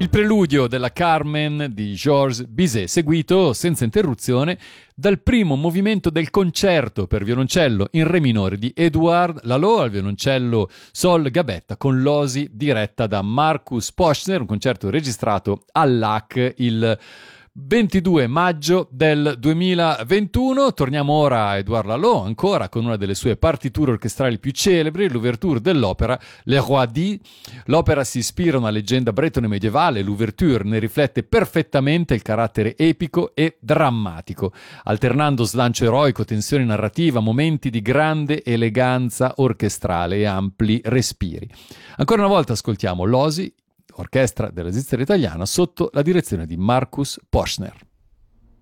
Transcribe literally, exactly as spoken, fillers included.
Il preludio della Carmen di Georges Bizet, seguito senza interruzione dal primo movimento del concerto per violoncello in re minore di Édouard Lalo al violoncello Sol Gabetta con l'osi diretta da Marcus Poschner, un concerto registrato all'A C il ventidue maggio del duemilaventuno. Torniamo ora a Édouard Lalo, ancora con una delle sue partiture orchestrali più celebri, l'ouverture dell'opera Le Roi dit. L'opera si ispira a una leggenda bretone medievale, l'ouverture ne riflette perfettamente il carattere epico e drammatico, alternando slancio eroico, tensione narrativa, momenti di grande eleganza orchestrale e ampli respiri. Ancora una volta ascoltiamo l'Osi, orchestra della Svizzera italiana, sotto la direzione di Marcus Poschner.